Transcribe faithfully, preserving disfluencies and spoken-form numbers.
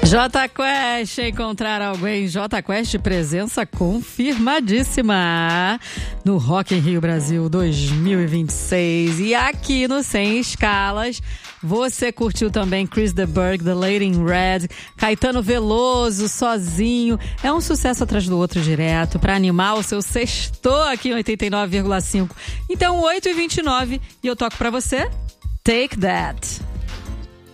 Jota Quest, encontrar alguém. Jota Quest, presença confirmadíssima no Rock in Rio Brasil dois mil e vinte e seis. E aqui no Sem Escalas, você curtiu também Chris de Burgh, The Lady in Red, Caetano Veloso, Sozinho. É um sucesso atrás do outro direto, para animar o seu sextou aqui em oitenta e nove vírgula cinco. Então, oito e vinte e nove, e eu toco pra você Take That.